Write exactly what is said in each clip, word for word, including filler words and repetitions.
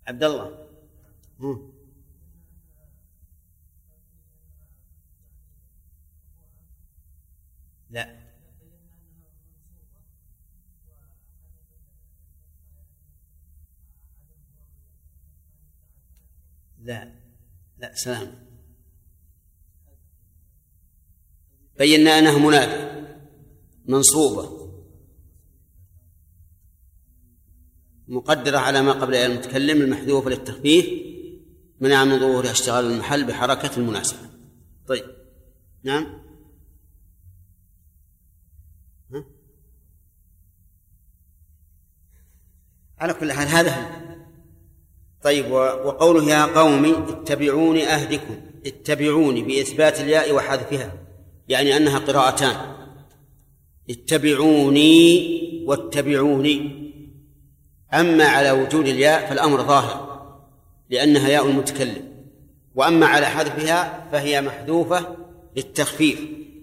عبد الله. هم. لا لا لا سلام. بينا أنها منادى منصوبة مقدرة على ما قبل المتكلم المحذوف للتخفيف منع من ظهورها اشتغال المحل بحركة المناسبة. طيب نعم. ها؟ على كل حال هذا هو. طيب وقوله يا قوم اتبعوني أهدكم، اتبعوني بإثبات الياء وحذفها، يعني أنها قراءتان، اتبعوني واتبعوني. أما على وجود الياء فالأمر ظاهر لأنها ياء المتكلم، وأما على حذفها فهي محذوفة للتخفيف.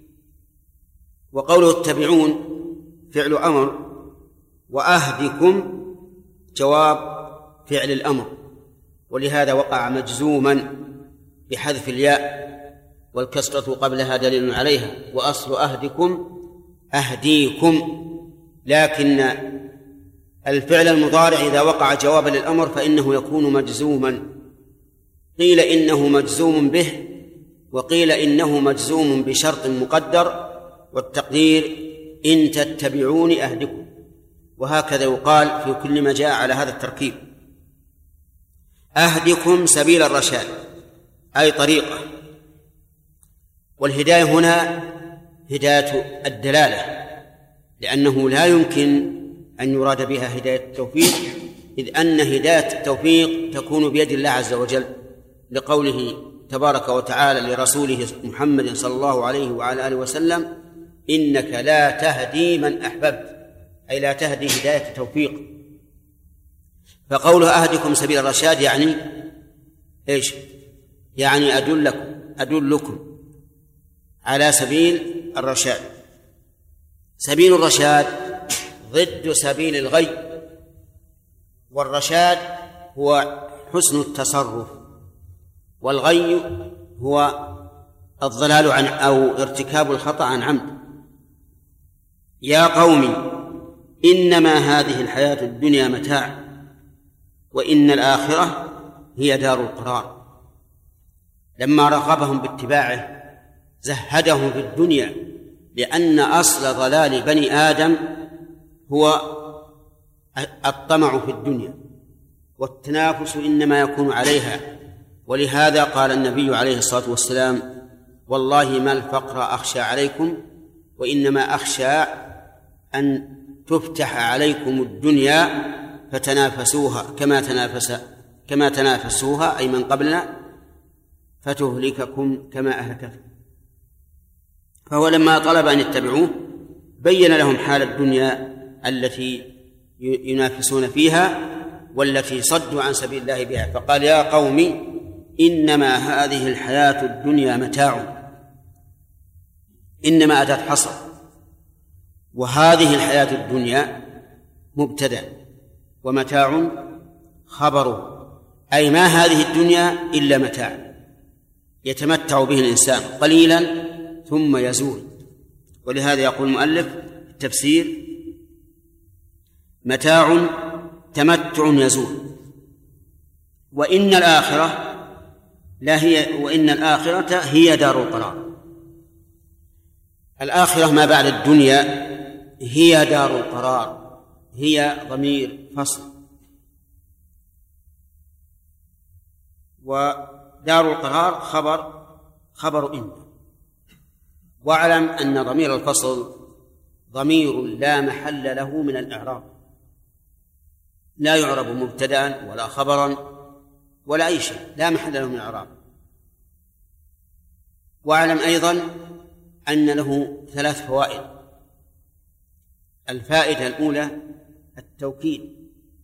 وقوله اتبعون فعل أمر، وأهدكم جواب فعل الأمر، ولهذا وقع مجزوما بحذف الياء والكسرة قبلها دليل عليها، وأصل أهدكم أهديكم. لكن الفعل المضارع إذا وقع جوابا للأمر فإنه يكون مجزوما. قيل إنه مجزوم به، وقيل إنه مجزوم بشرط مقدر، والتقدير إن تتبعوني أهدكم. وهكذا يقال في كل ما جاء على هذا التركيب. أهدكم سبيل الرشاد أي طريقة. والهداية هنا هداية الدلالة، لأنه لا يمكن أن يراد بها هداية التوفيق، إذ أن هداية التوفيق تكون بيد الله عز وجل، لقوله تبارك وتعالى لرسوله محمد صلى الله عليه وعلى آله وسلم إنك لا تهدي من أحببت، أي لا تهدي هداية التوفيق. فقوله أهدكم سبيل الرشاد يعني إيش؟ يعني أدلكم أدلكم على سبيل الرشاد. سبيل الرشاد ضد سبيل الغي، والرشاد هو حسن التصرف، والغي هو الضلال عن أو ارتكاب الخطأ عن عمد. يا قوم إنما هذه الحياة الدنيا متاع وإن الآخرة هي دار القرار. لما رغبهم باتباعه زهدهم في الدنيا، لأن أصل ضلال بني آدم هو الطمع في الدنيا، والتنافس إنما يكون عليها. ولهذا قال النبي عليه الصلاة والسلام والله ما الفقر أخشى عليكم، وإنما أخشى أن تفتح عليكم الدنيا فتنافسوها كما تنافس كما تنافسوها أي من قبلنا، فتهلككم كما أهلكتكم. فهو لما طلب أن يتبعوه بين لهم حال الدنيا التي ينافسون فيها والتي صدوا عن سبيل الله بها، فقال يا قوم إنما هذه الحياة الدنيا متاع. إنما أتت حصر، وهذه الحياة الدنيا مبتدأ، ومتاع خبره، أي ما هذه الدنيا إلا متاع يتمتع به الإنسان قليلا ثم يزول. ولهذا يقول المؤلف التفسير متاع تمتع يزول، وإن الآخرة لا هي وإن الآخرة هي دار القرار. الآخرة ما بعد الدنيا هي دار القرار، هي ضمير فصل، ودار القرار خبر خبر إن. واعلم أن ضمير الفصل ضمير لا محل له من الإعراب، لا يعرب مبتدأ ولا خبرا ولا أي شيء، لا محل له من الإعراب. واعلم أيضا أن له ثلاث فوائد. الفائدة الأولى التوكيد،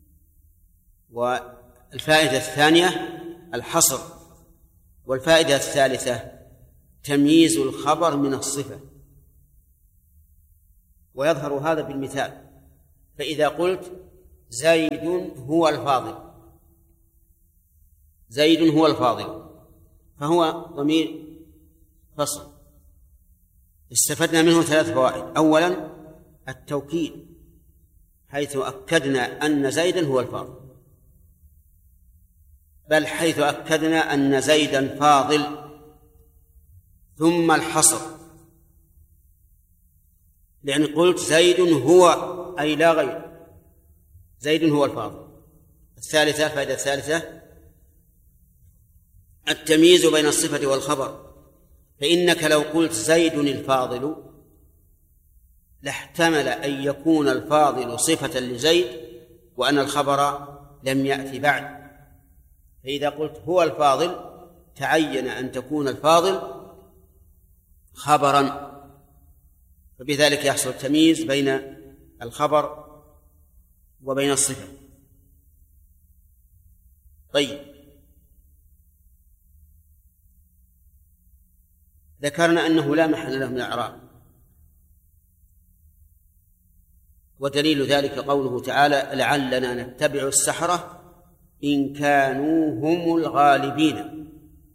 والفائدة الثانية الحصر، والفائدة الثالثة تمييز الخبر من الصفة. ويظهر هذا بالمثال، فإذا قلت زيد هو الفاضل زيد هو الفاضل، فهو ضمير فصل. استفدنا منه ثلاث فوائد. أولا التوكيد، حيث أكدنا أن زيدا هو الفاضل، بل حيث أكدنا أن زيدا فاضل. ثم الحصر، لأن قلت زيد هو أي لا غير، زيد هو الفاضل. الثالثة، الفائدة الثالثة التمييز بين الصفة والخبر، فإنك لو قلت زيد الفاضل لاحتمل أن يكون الفاضل صفة لزيد وأن الخبر لم يأتي بعد. فإذا قلت هو الفاضل تعين أن تكون الفاضل خبرا، فبذلك يحصل التمييز بين الخبر وبين الصفة. طيب، ذكرنا أنه لا محل له من الإعراب، ودليل ذلك قوله تعالى لعلنا نتبع السحرة إن كانوا هم الغالبين.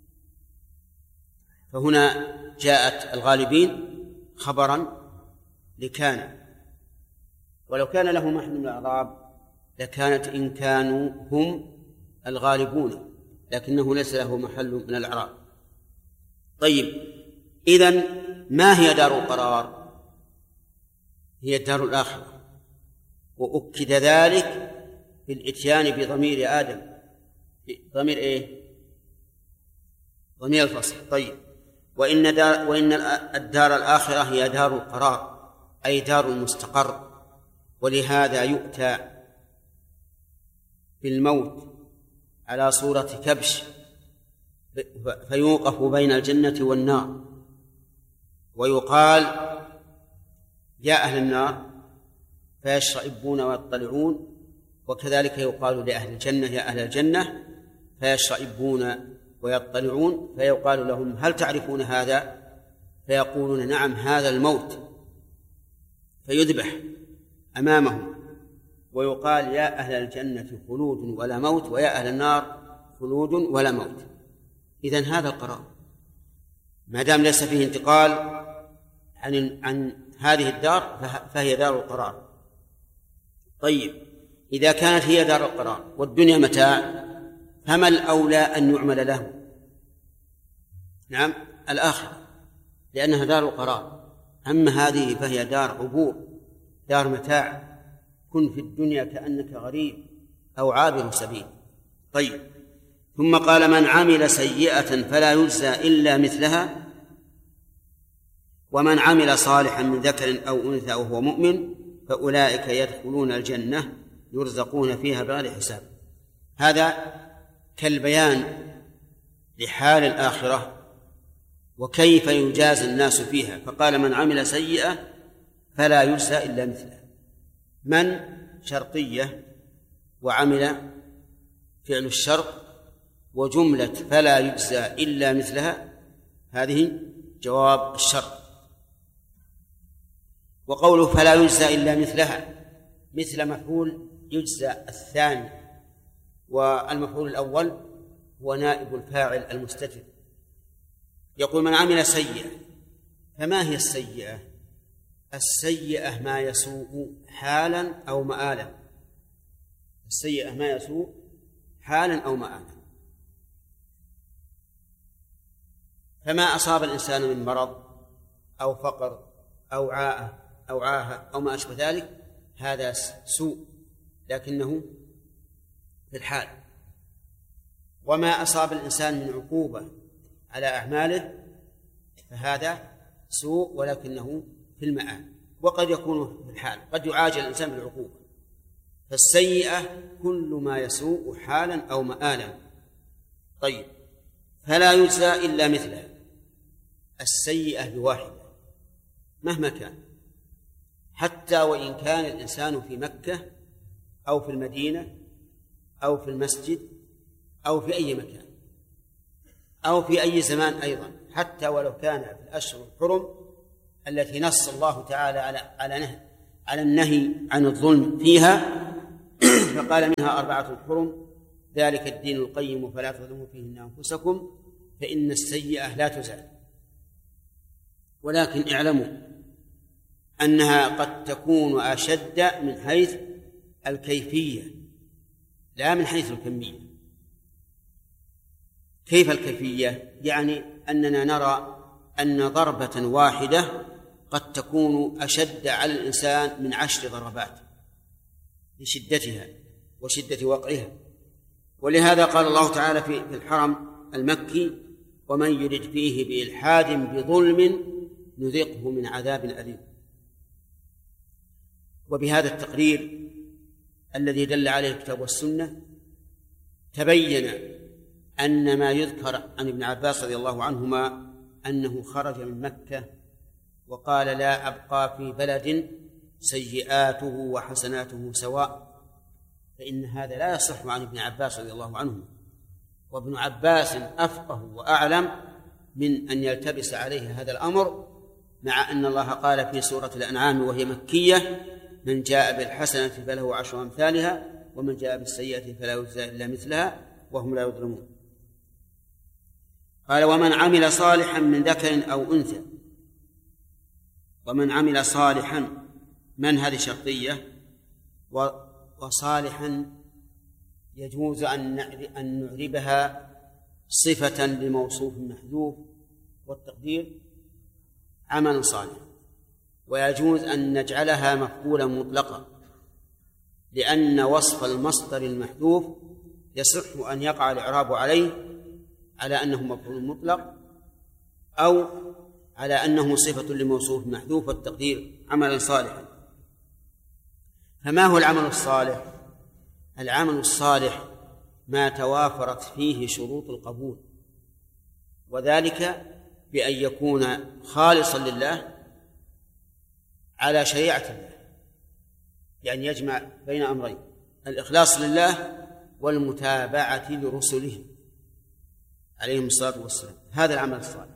فهنا جاءت الغالبين خبرا لكان، ولو كان له محل من الإعراب لكانت إن كانوا هم الغالبون، لكنه ليس له محل من الإعراب. طيب، إذن ما هي دار القرار؟ هي الدار الآخرة، وأكد ذلك بالإتيان بضمير آدم، ضمير إيه؟ ضمير الفصل. طيب، وإن, دار وإن الدار الآخرة هي دار القرار، أي دار المستقر، ولهذا يؤتى بالموت على صورة كبش فيوقف بين الجنة والنار، ويقال يا أهل النار فيشرئبون ويطلعون، وكذلك يقال لأهل الجنة يا أهل الجنة فيشرئبون ويطلعون، فيقال لهم هل تعرفون هذا؟ فيقولون نعم هذا الموت، فيذبح أمامهم، ويقال يا أهل الجنة خلود ولا موت، ويا أهل النار خلود ولا موت. إذن هذا القرار، ما دام ليس فيه انتقال عن عن هذه الدار فهي دار القرار. طيب، إذا كانت هي دار القرار والدنيا متاع، فما الأولى أن يعمل له؟ نعم الآخرة، لأنها دار القرار. أما هذه فهي دار عبور، دار متاع، كن في الدنيا كأنك غريب أو عابر سبيل. طيب، ثم قال من عمل سيئة فلا يجزى إلا مثلها ومن عمل صالحا من ذكر أو أنثى وهو مؤمن فأولئك يدخلون الجنة يرزقون فيها بغير حساب. هذا كالبيان لحال الآخرة وكيف يجازى الناس فيها. فقال من عمل سيئة فلا يجزى إلا مثلها، من شرطية وعمل فعل الشرط، وجملة فلا يجزى إلا مثلها هذه جواب الشرط. وقوله فلا يجزى إلا مثلها مثل مفعول يجزى الثاني، والمفعول الأول هو نائب الفاعل المستتر. يقول من عمل سيئة، فما هي السيئة؟ السيئة ما يسوء حالا أو مآلا، السيئة ما يسوء حالا أو مآلا. فما أصاب الإنسان من مرض أو فقر أو عاءة أو عاهة أو ما أشبه ذلك هذا سوء لكنه في الحال. وما أصاب الإنسان من عقوبة على أعماله فهذا سوء ولكنه في المآل، وقد يكون في الحال، قد يعاجل الإنسان بالعقوبة. فالسيئة كل ما يسوء حالا أو مآلا. طيب، فلا يجزى إلا مثلها، السيئة بواحدة مهما كان، حتى وإن كان الإنسان في مكة أو في المدينة أو في المسجد أو في أي مكان أو في أي زمان أيضا، حتى ولو كان في الأشهر الحرم التي نص الله تعالى على على نهي على النهي عن الظلم فيها، فقال منها أربعة حرم ذلك الدين القيم فلا تظلموا فيهن أنفسكم فإن السيئة لا تزال. ولكن اعلموا أنها قد تكون أشد من حيث الكيفية لا من حيث الكمية. كيف الكيفية؟ يعني أننا نرى أن ضربة واحدة قد تكون أشد على الإنسان من عشر ضربات لشدتها وشدة وقعها. ولهذا قال الله تعالى في الحرم المكي: ومن يرد فيه بإلحاد بظلم نذقه من عذاب أليم. وبهذا التقرير الذي دل عليه الكتاب والسنة تبين أن ما يذكر عن ابن عباس رضي الله عنهما أنه خرج من مكة وقال: لا أبقى في بلد سيئاته وحسناته سواء، فإن هذا لا يصح عن ابن عباس رضي الله عنه. وابن عباس أفقه وأعلم من أن يلتبس عليه هذا الأمر، مع أن الله قال في سورة الأنعام وهي مكية: من جاء بالحسنة فله عشر أمثالها ومن جاء بالسيئة فلا يجزى إلا مثلها وهم لا يظلمون. قال: ومن عمل صالحا من ذكر أو أنثى. ومن عمل صالحا، من هذه شرطية، وصالحا يجوز أن نعربها صفة لموصوف محذوف، والتقدير عمل صالح، ويجوز أن نجعلها مفعولا مطلقا، لأن وصف المصدر المحذوف يصح أن يقع الإعراب عليه على أنه مفعول مطلق أو على أنه صفة لموصوف محذوف، والتقدير عملا صالحا. فما هو العمل الصالح؟ العمل الصالح ما توافرت فيه شروط القبول، وذلك بأن يكون خالصا لله على شريعة الله، يعني يجمع بين أمرين: الإخلاص لله والمتابعة لرسله عليهم الصلاة والسلام. هذا العمل الصالح.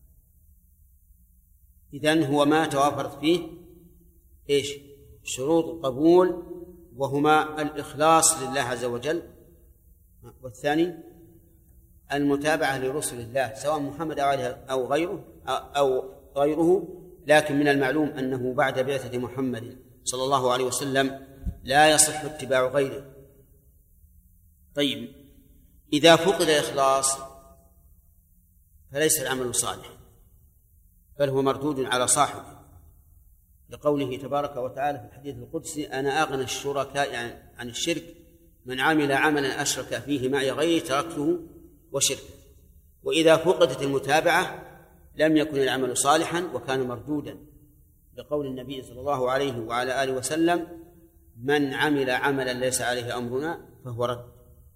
إذن هو ما توافرت فيه إيش؟ شروط القبول، وهما الإخلاص لله عز وجل، والثاني المتابعة لرسل الله سواء محمد أو غيره أو غيره، لكن من المعلوم أنه بعد بعثة محمد صلى الله عليه وسلم لا يصح اتباع غيره. طيب، إذا فقد الإخلاص فليس العمل صالح، بل هو مردود على صاحبه، لقوله تبارك وتعالى في الحديث القدسي: أنا أغنى الشركاء يعني عن الشرك من عمل عملا أشرك فيه معي غيري تركته وشركه. وإذا فقدت المتابعة لم يكن العمل صالحا وكان مردودا، لقول النبي صلى الله عليه وعلى آله وسلم: من عمل عملا ليس عليه أمرنا فهو رد.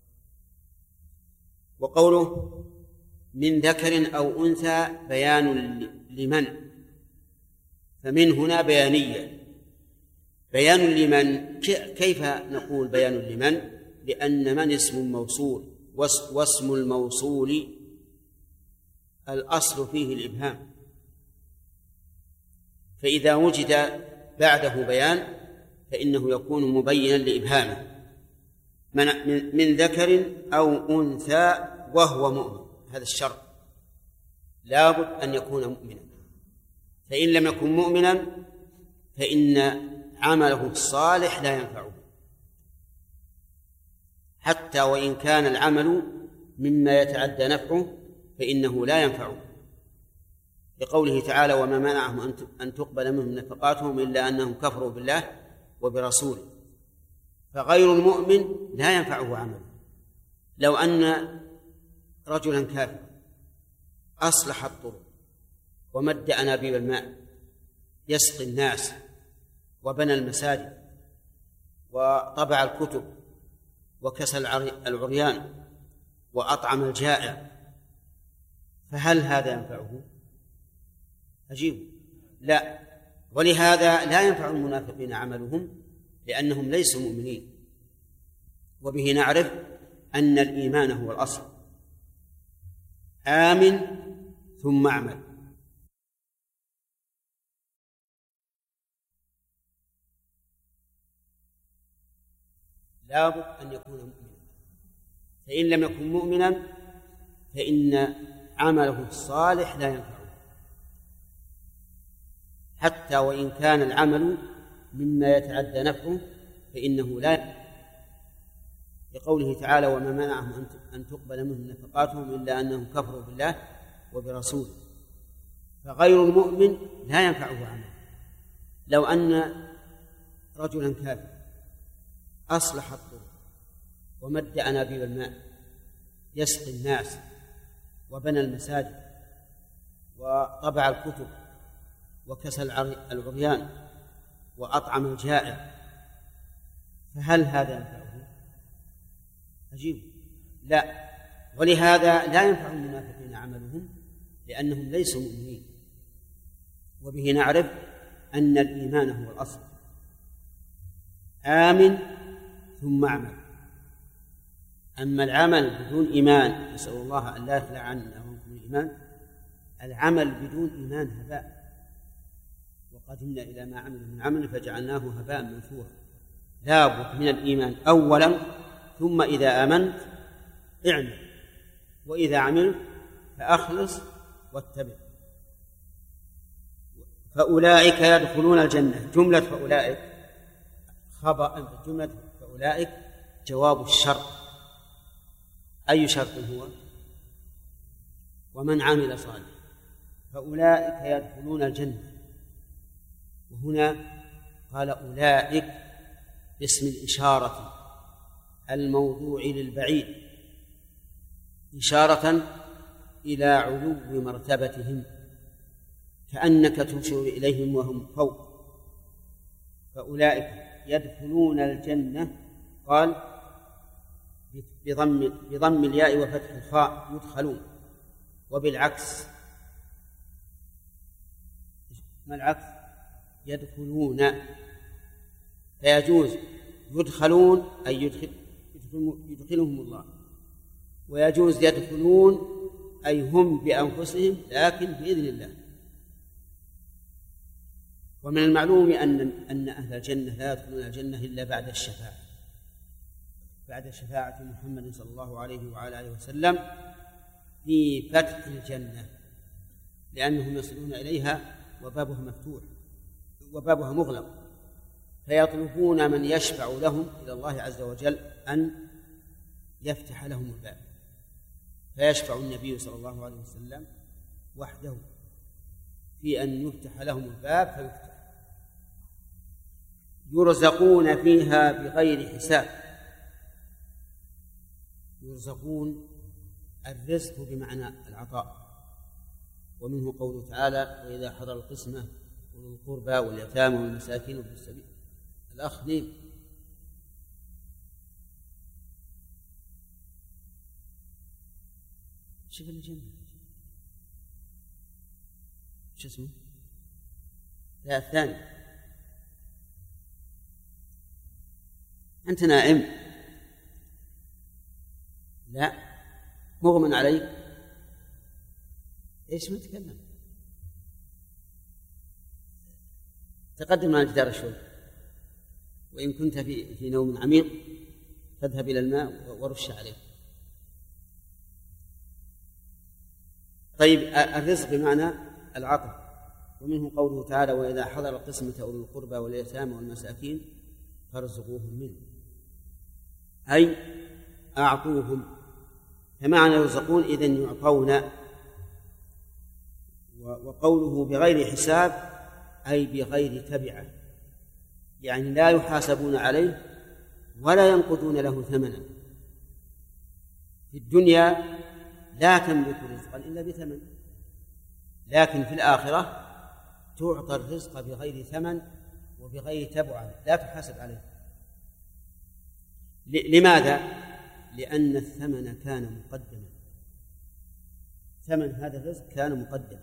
وقوله من ذكر أو أنثى بيان لمن، فمن هنا بيانية. بيان لمن، كيف نقول بيان لمن؟ لأن من اسم موصول، واسم الموصول الأصل فيه الإبهام، فإذا وجد بعده بيان فإنه يكون مبينا لإبهامه. من, من ذكر أو أنثى وهو مؤمن، هذا الشرط لابد أن يكون مؤمنا، فإن لم يكن مؤمنا فإن عمله الصالح لا ينفعه، حتى وإن كان العمل مما يتعدى نفعه فإنه لا ينفعه، لقوله تعالى: وما منعهم أن تقبل منهم نفقاتهم إلا أنهم كفروا بالله وبرسوله. فغير المؤمن لا ينفعه عمله. لو أن رجلا كافرا أصلح الطرق ومد أنابيب الماء يسقي الناس وبنى المساجد وطبع الكتب وكسى العريان وأطعم الجائع، فهل هذا ينفعه؟ أجيب: لا. ولهذا لا ينفع المنافقين عملهم لأنهم ليسوا مؤمنين. وبه نعرف أن الإيمان هو الأصل: آمن ثم أعمل. لابد أن يكون مؤمنا، فإن لم يكن مؤمنا فإن عمله الصالح لا ينفعه، حتى وإن كان العمل مما يتعدى نفعه فإنه لا ينفعه، لقوله تعالى: وما منعهم أن تقبل منهم نفقاتهم إلا أنهم كفروا بالله وبرسوله. فغير المؤمن لا ينفعه عمله. لو أن رجلا كافر أصلح الطرق ومد أنابيب الماء يسقي الناس وبنى المساجد وطبع الكتب وكسى العريان وأطعم الجائع، فهل هذا ينفعه؟ أجيب: لا. ولهذا لا ينفع المنافقين عملهم لأنهم ليسوا مؤمنين. وبه نعرف أن الإيمان هو الأصل، آمن ثم أعمل. أما العمل بدون إيمان، نسأل الله أن لا يخلع عنا ومنكم الإيمان، العمل بدون إيمان هباء، وقدمنا إلى ما عملوا من عمل فجعلناه هباء منثورا. لا بد من الإيمان أولا، ثم إذا آمنت اعمل، وإذا عملت فأخلص واتبع. فأولئك يدخلون الجنة. جملة فأولئك خبر، جملة فأولئك جواب الشرط. أي شرط هو؟ ومن عمل صالحا فأولئك يدخلون الجنة. وهنا قال أولئك باسم الإشارة الموضوع للبعيد، إشارة إلى علو مرتبتهم، كأنك تشير إليهم وهم فوق. فأولئك يدخلون الجنة، قال بضم, بضم الياء وفتح الخاء يدخلون، وبالعكس ما العكس؟ يدخلون. فيجوز يدخلون أي يدخل يدخلهم الله، ويجوز يدخلون أي هم بأنفسهم لكن بإذن الله. ومن المعلوم أن أن أهل الجنة لا يدخلون الجنة إلا بعد الشفاعة، بعد شفاعة محمد صلى الله عليه وعلى آله وسلم في فتح الجنة، لأنهم يصلون إليها وبابها مفتوح وبابها مغلق، فيطلبون من يشفع لهم إلى الله عز وجل أن يفتح لهم الباب، فيشفع النبي صلى الله عليه وسلم وحده في أن يفتح لهم الباب فيفتح. يرزقون فيها بغير حساب. يرزقون الرزق بمعنى العطاء، ومنه قوله تعالى: وإذا حضر القسمة أولو القربى واليتامى والمساكين وابن السبيل. الأخ نيم شوف اللي جنبه شو اسمه؟ لا الثاني. أنت نائم؟ لا مغمى عليك. إيش ما تكلم؟ تقدم على الجدار شوي، وإن كنت في في نوم عميق فاذهب إلى الماء ورش عليه. طيب الرزق بمعنى العطاء، ومنه قوله تعالى: وإذا حضر القسمة أولو القربى واليتامى والمساكين فارزقوهم منه، أي أعطوهم. فمعنى يرزقون إذن يعطون. وقوله بغير حساب أي بغير تبعة، يعني لا يحاسبون عليه ولا ينقضون له ثمنا. في الدنيا لا تملك رزقا إلا بثمن، لكن في الآخرة تعطى الرزق بغير ثمن وبغير تبعة، لا تحاسب عليه. لماذا؟ لأن الثمن كان مقدما، ثمن هذا الرزق كان مقدما.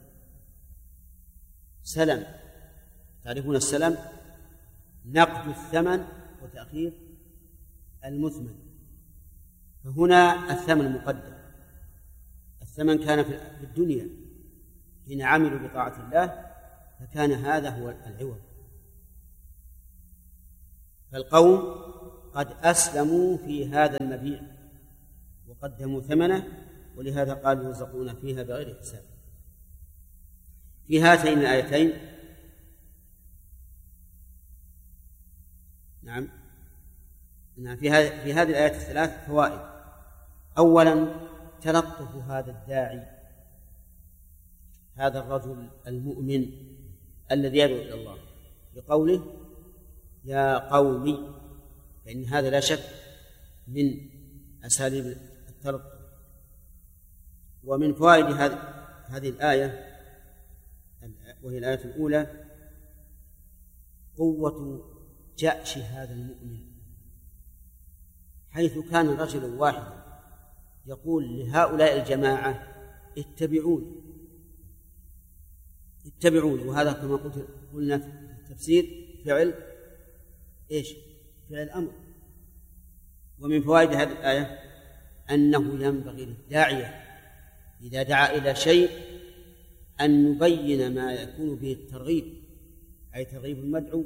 سلم، تعرفون السلم؟ نقد الثمن وتأخير المثمن، فهنا الثمن مقدم. الثمن كان في الدنيا حين عملوا بطاعة الله، فكان هذا هو العوض. فالقوم قد أسلموا في هذا المبيع وقدموا ثمنه، ولهذا قالوا يرزقون فيها بغير حساب. في هاتين الآيتين نعم نعم في هذه في هذه الآيات الثلاث فوائد. أولا تلطف هذا الداعي، هذا الرجل المؤمن الذي يدعو إلى الله بقوله يا قومي، فإن هذا لا شك من أساليب التلطف. ومن فوائد هذه الآية وهي الآية الأولى قوة جأش هذا المؤمن، حيث كان رجل واحد يقول لهؤلاء الجماعة اتبعون اتبعون وهذا كما قلت قلنا في التفسير فعل إيش؟ فعل أمر. ومن فوائد هذه الآية أنه ينبغي للداعية إذا دعا إلى شيء أن نبين ما يكون به الترغيب، أي ترغيب المدعو،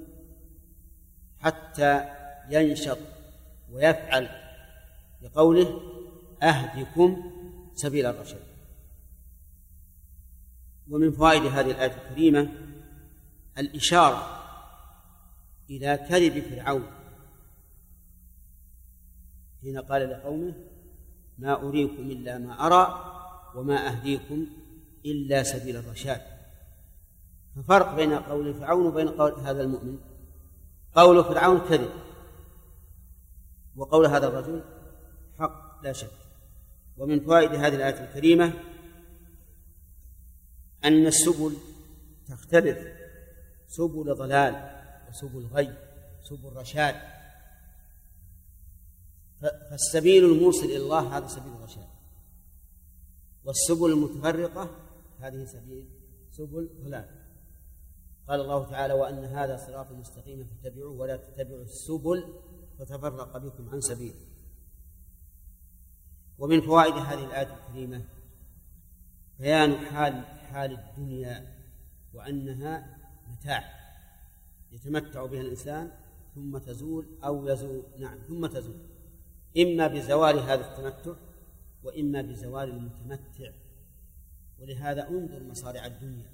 حتى ينشط ويفعل، بقوله أهدكم سبيل الرشاد. ومن فوائد هذه الآية الكريمة الإشارة إلى كذب فرعون حين قال لقومه ما أريكم إلا ما أرى وما أهديكم إلا سبيل الرشاد. ففرق بين قول فرعون وبين قول هذا المؤمن. قول فرعون كذب، وقول هذا الرجل حق لا شك. ومن فوائد هذه الآية الكريمة أن السبل تختلف، سبل ضلال وسبل غي، سبل رشاد. فالسبيل الموصل إلى الله هذا سبيل الرشاد، والسبل المتفرقة هذه سبيل سبل ضلال. قال الله تعالى وأن هذا صراط مستقيم فاتبعوه ولا تتبعوا السبل فتفرق بكم عن سبيله. ومن فوائد هذه الآية الكريمة بيان حال حال الدنيا، وأنها متاع يتمتع بها الإنسان ثم تزول أو يزول نعم ثم تزول، إما بزوال هذا التمتع وإما بزوال المتمتع. ولهذا انظر مصارع الدنيا،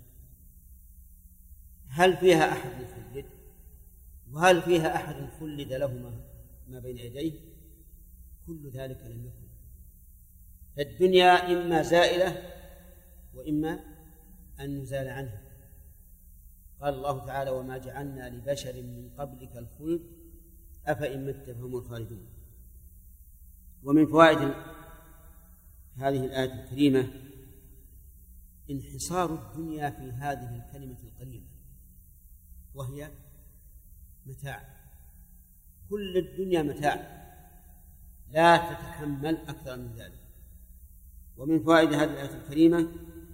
هل فيها أحد خلد؟ وهل فيها أحد خلد له ما بين يديه؟ كل ذلك لم يكن. فالدنيا إما زائلة وإما أن نزال عنها. قال الله تعالى وما جعلنا لبشر من قبلك الخلد أفإن مت فهم الخالدون. ومن فوائد هذه الآية الكريمة انحصار الدنيا في هذه الكلمة القليلة وهي متاع. كل الدنيا متاع لا تتحمل أكثر من ذلك. ومن فوائد هذه الآية الكريمة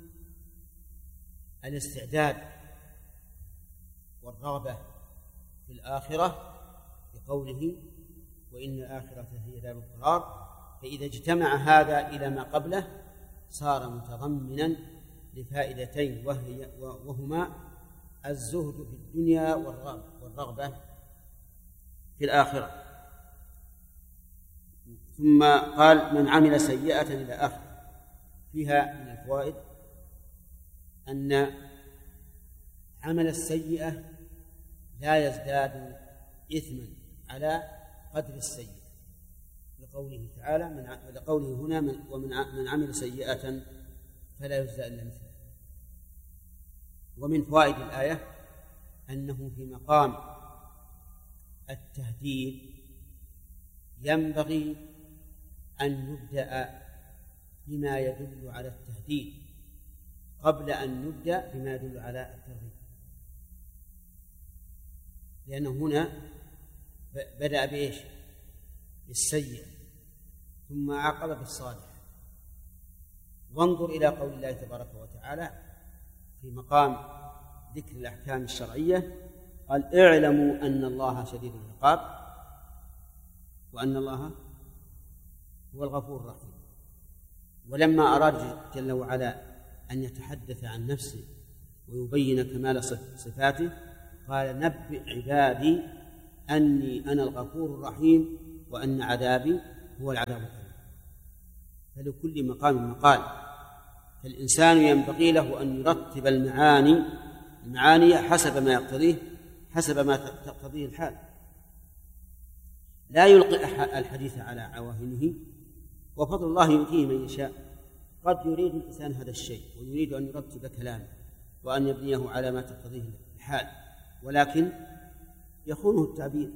الاستعداد والرغبة في الآخرة بقوله وإن الآخرة هي دار القرار. فإذا اجتمع هذا إلى ما قبله صار متضمنا لفائدتين وهي وهما الزهد في الدنيا والرغبة في الآخرة. ثم قال من عمل سيئة إلى آخر. فيها من الفوائد أن عمل السيئة لا يزداد إثما على قدر السيئة، لقوله تعالى من لقوله هنا من ومن من عمل سيئة فلا يجزى إلا مثلها. ومن فوائد الآية أنه في مقام التهديد ينبغي أن نبدأ بما يدل على التهديد قبل أن نبدأ بما يدل على الترغيب، لأنه هنا بدأ بإيش؟ بالسيء ثم عاقب بالصالح. وانظر إلى قول الله تبارك وتعالى في مقام ذكر الأحكام الشرعية قال اعلموا أن الله شديد العقاب وأن الله هو الغفور الرحيم. ولما أراد جل وعلا أن يتحدث عن نفسه ويبين كمال صفاته قال نبئ عبادي أني أنا الغفور الرحيم وأن عذابي هو العذاب الأليم. فلكل مقام مقال، فالإنسان ينبغي له أن يرتب المعاني المعاني حسب ما يقتضيه حسب ما تقتضيه الحال، لا يلقي الحديث على عواهنه، وفضل الله يؤتيه من يشاء. قد يريد الإنسان هذا الشيء ويريد أن يرتب كلامه وأن يبنيه على ما تقتضيه الحال، ولكن يخونه التعبير،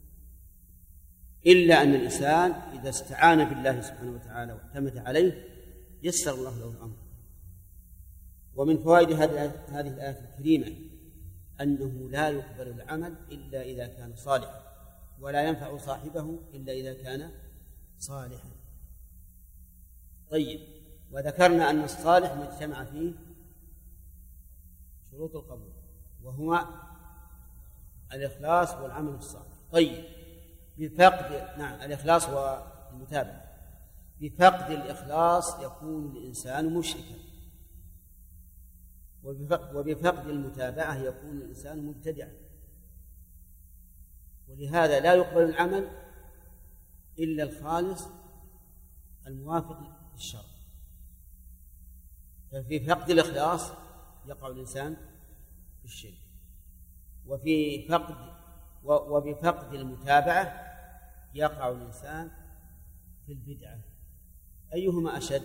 إلا أن الإنسان إذا استعان بالله سبحانه وتعالى واعتمد عليه يسر الله له الأمر. ومن فوائد هذه الآية الكريمة أنه لا يقبل العمل إلا إذا كان صالحا، ولا ينفع صاحبه إلا إذا كان صالحا. طيب، وذكرنا أن الصالح ما اجتمع فيه شروط القبول، وهما الإخلاص والعمل الصالح. طيب، بفقد نعم الإخلاص والمتابعة. بفقد الإخلاص يكون الإنسان مشركا، وبفقد المتابعة يكون الإنسان مبتدعا، ولهذا لا يقبل العمل إلا الخالص الموافق للشرع. ففي فقد الإخلاص يقع الإنسان في الشرك، وفي فقد وبفقد المتابعة يقع الإنسان في البدعة. أيهما أشد؟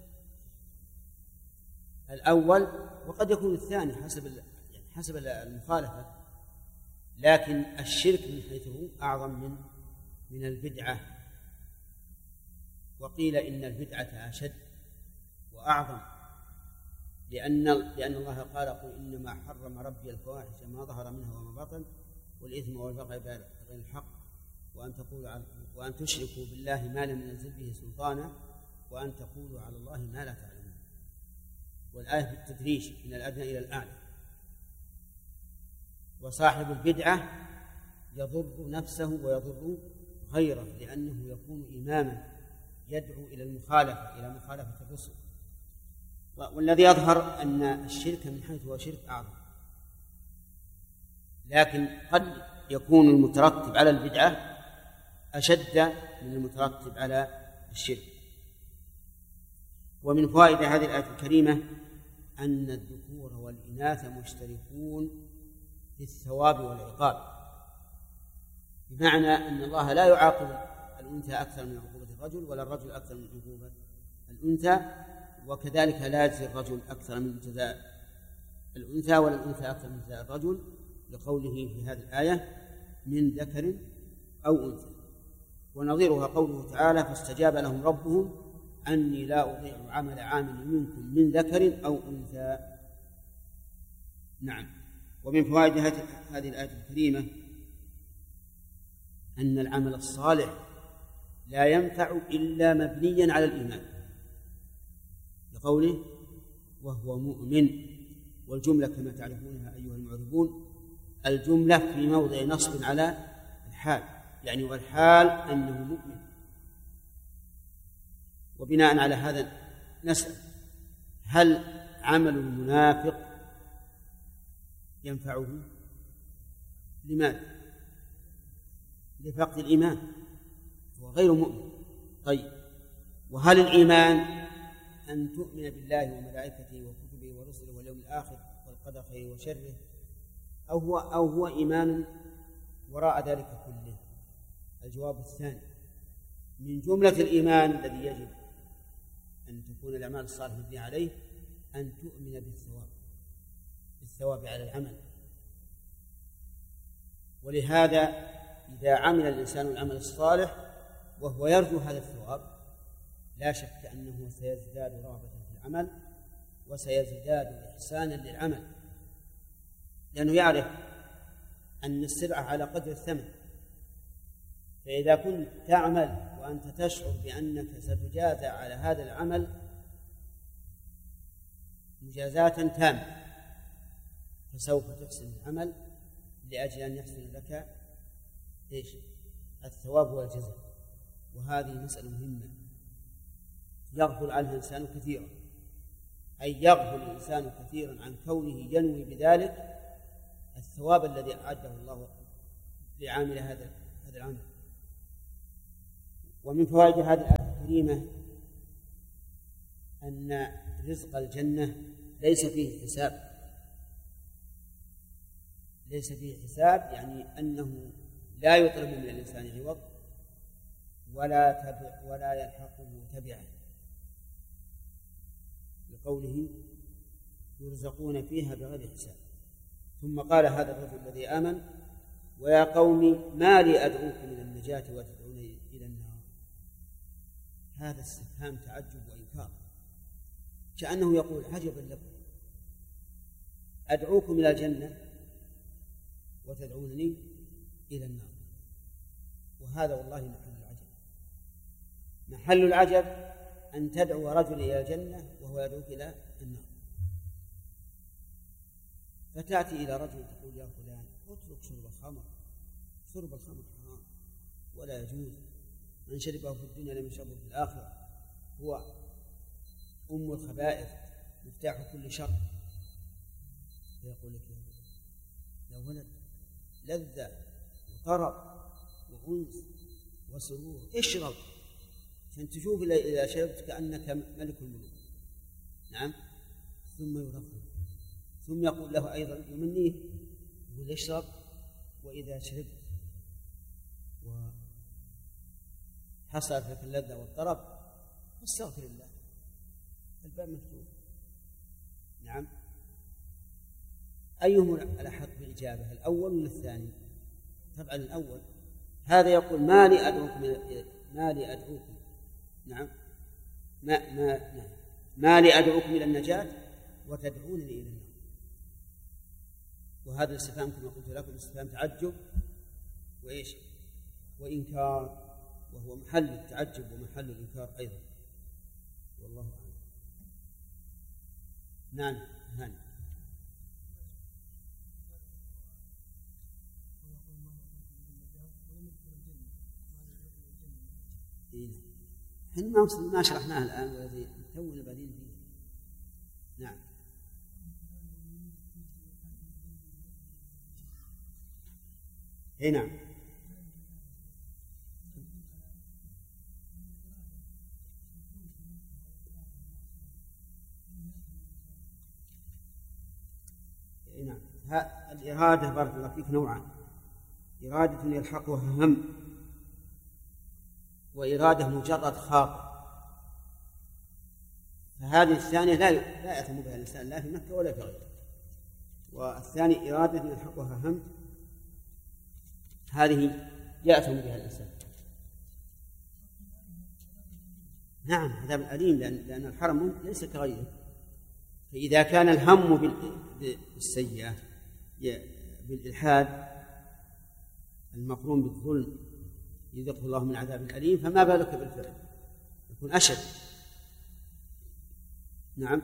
الأول، وقد يكون الثاني حسب يعني حسب المخالفة، لكن الشرك من حيث هو أعظم من من البدعة. وقيل إن البدعة أشد وأعظم، لأن لأن الله قال: قل إنما حرم ربي الفواحش ما ظهر منها وما بطن والإثم والبغي بغير الحق وأن تقولوا على وأن تشركوا بالله ما لم ينزل به سلطانا وأن تقولوا على الله ما لا تعلمون. والآية بالتدريج من الأدنى إلى الأعلى. وصاحب البدعة يضر نفسه ويضر غيره، لأنه يكون إماما يدعو إلى المخالفة إلى مخالفة الرسل. والذي يظهر أن الشرك من حيث هو شرك أعظم، لكن قد يكون المترتب على البدعة أشد من المترتب على الشرك. ومن فوائد هذه الآية الكريمة أن الذكور والإناث مشتركون في الثواب والعقاب، بمعنى أن الله لا يعاقب الأنثى أكثر من عقوبة الرجل، ولا الرجل أكثر من عقوبة الأنثى، وكذلك لا يجزي الرجل أكثر من جزاء الأنثى، ولا الأنثى أكثر من جزاء الرجل، لقوله في هذه الآية: من ذكر أو أنثى. ونظيرها قوله تعالى: فاستجاب لهم ربهم أني لا أضيع عمل عامل منكم من ذكر أو أنثى. نعم. ومن فوائد هذه الآية الكريمة أن العمل الصالح لا ينفع إلا مبنيا على الإيمان، لقوله: وهو مؤمن. والجملة كما تعرفونها أيها المعربون الجملة في موضع نصب على الحال، يعني والحال أنه مؤمن. وبناء على هذا نسأل: هل عمل المنافق ينفعه؟ لماذا؟ لفقد الإيمان، هو غير مؤمن. طيب، وهل الإيمان أن تؤمن بالله وملائكته وكتبه ورسله واليوم الآخر والقدر خيره وشره، أو هو أو هو إيمان وراء ذلك كله؟ الجواب الثاني. من جملة الإيمان الذي يجب أن تكون الأعمال الصالحة مبنية عليه أن تؤمن بالثواب بالثواب على العمل. ولهذا إذا عمل الإنسان العمل الصالح وهو يرجو هذا الثواب لا شك أنه سيزداد رغبة في العمل وسيزداد إحسانا للعمل، لأنه يعرف أن السلعة على قدر الثمن. فإذا كنت تعمل وأنت تشعر بأنك ستجازى على هذا العمل مجازاة تامة فسوف تحسن العمل لأجل أن يحصل لك إيش؟ الثواب والجزاء. وهذه مسألة مهمة يغفل عنها الإنسان كثيرا، أي يغفل الإنسان كثيرا عن كونه ينوي بذلك الثواب الذي أعده الله لعامل هذا هذا العمل. ومن فوائد هذه الآية الكريمة أن رزق الجنة ليس فيه حساب، ليس فيه حساب يعني أنه لا يطلب من الإنسان عوض ولا تبع ولا يلحقه تبعه، لقوله يرزقون فيها بغير حساب. ثم قال هذا الرجل الذي آمن: ويا قوم ما لي أدعوكم إلى النجاة وتدعونني إلى النار. هذا استفهام تعجب وإنكار، كأنه يقول: عجبا لكم، أدعوكم إلى الجنة وتدعونني إلى النار. وهذا والله محل العجب. محل العجب أن تدعو رجل إلى الجنة وهو يدعوك إلى النار. فتأتي إلى رجل تقول: يا فلان اترك شرب الخمر، شرب الخمر حرام ولا يجوز، من شربه في الدنيا لم يشربه في الآخرة، هو أم الخبائث مفتاح كل شر. فيقول لك: يا ولد، لذة وطرب وأنس وسرور، اشرب عشان تشوف إذا شربت كأنك ملك الملوك. نعم. ثم يرفض، ثم يقول له أيضا يمنيه، يقول: اشرب وإذا شربت وحصلت لك اللذة والطرب فاستغفر الله، الباب مفتوح. نعم. أيهم الأحق بالإجابة، الأول ولا الثاني؟ طبعا الأول. هذا يقول: ما لي أدعوكم ما لي أدعوكم نعم ما ما نعم ما لي أدعوكم إلى النجاة وتدعونني إلى النار. وهذا الاستفهام كما قلت لكم استفهام تعجب وإيش وإنكار، وهو محل التعجب ومحل الإنكار أيضا، والله أعلم. نعم. هاني. احنا ما شرحناها الآن والذي تونا بعدين فيه. نعم. اي نعم. اي نعم. الإرادة بارك الله فيك نوعان: إرادة يلحقها هم، وإرادة مجرد خاطر. فهذه الثانية لا لا يأثم بها الإنسان لا في مكة ولا في غيرها. والثاني إرادة يلحقها هم، هذه يأثم بها الإنسان. نعم، عذاب أليم، لأن لأن الحرم ليس كغيره. فإذا كان الهم بالسيئة بالإلحاد المقرون بالظلم يذقه الله من عذاب أليم، فما بالك بالفعل يكون أشد. نعم.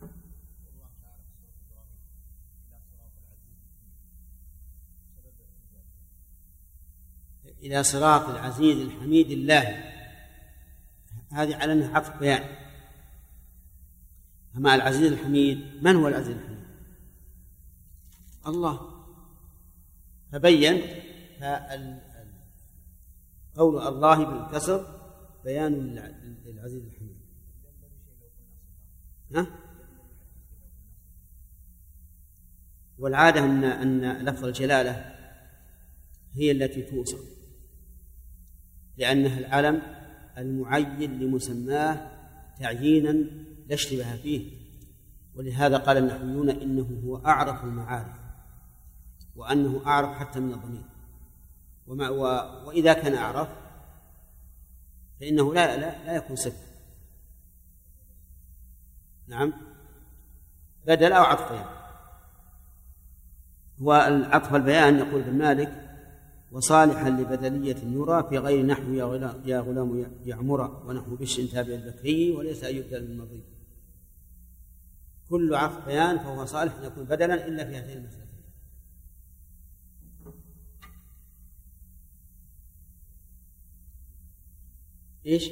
إلى صراط العزيز الحميد الله، هذه على أنها عطف بيان. أما العزيز الحميد، من هو العزيز الحميد؟ الله. فبين قول الله بالكسر بيان للعزيز الحميد. ها؟ والعادة أن أن لفظ الجلالة هي التي توصف، لأنها العلم المعين لمسماه تعيينا لا اشتباه فيه. ولهذا قال النحويون إنه هو أعرف المعارف، وأنه أعرف حتى من الضمير. وما و... وإذا كان أعرف فإنه لا لا, لا يكون صفة. نعم، بدل أو عطف بيان. والعطف البيان يقول ابن مالك: وصالحا لبدلية يرى في غير نحو يا غلام يا غلام يعمر ونحو بش تابع البكري وليس أن يبدل من مضي. كل عطف بيان فهو صالح أن يكون بدلا إلا في هذين المسألتين. إيش؟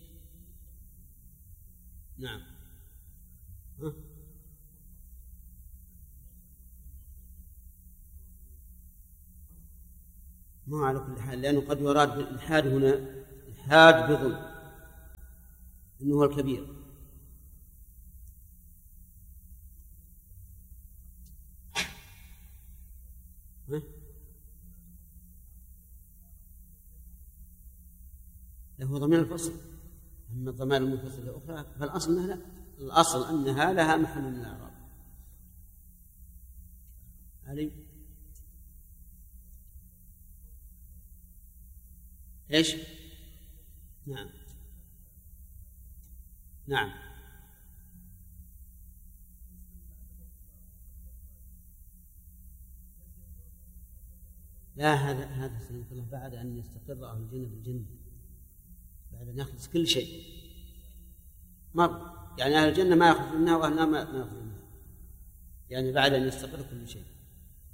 نعم. ها؟ ما على كل حال، لأنه قد يراد بالإلحاد هنا إلحاد بظلم، إنه هو الكبير. له ضمير الفصل. أما الضمائر المنفصلة الأخرى فالأصل أنها لا، الأصل أنها لها محل من الإعراب. علي إيش؟ نعم نعم لا، هذا هذا سنة الله بعد أن يستقر أهل الجنة بالجنة، بعد أن يخلص كل شيء مر، يعني أهل الجنة ما يخرج منها وأهل النار ما يخرج منها، يعني بعد أن يستقر كل شيء.